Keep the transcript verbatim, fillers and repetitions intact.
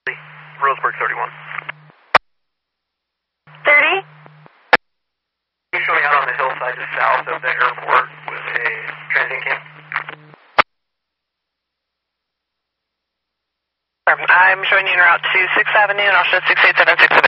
Roseburg thirty-one. thirty? You're showing out on the hillside just south of the airport with a transient cam. I'm showing you en route to sixth Avenue and I'll show six eight seven six of